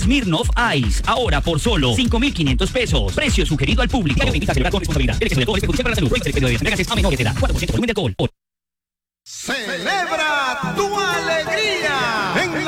Smirnoff Ice, ahora por solo 5.500 pesos. Precio sugerido al público. Se invita a celebrar con responsabilidad. El exceso de alcohol es perjudicial para la salud. Prohíbe el expendio de bebidas embriagantes a menores de edad. 4% volumen de alcohol. Celebra tu alegría en